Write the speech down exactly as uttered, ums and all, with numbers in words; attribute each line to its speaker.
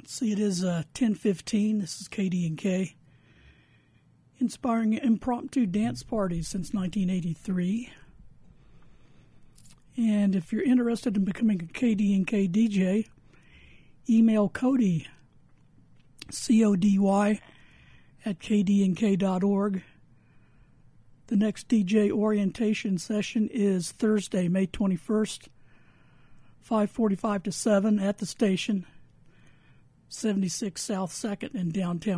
Speaker 1: See, it is uh, ten fifteen. This is K D and K. Inspiring impromptu dance parties since nineteen eighty-three. And if you're interested in becoming a K D and K D J, email Cody, C O D Y, at k d n k dot org. The next D J orientation session is Thursday, May twenty-first, five forty-five to seven at the station, seventy-six South second in downtown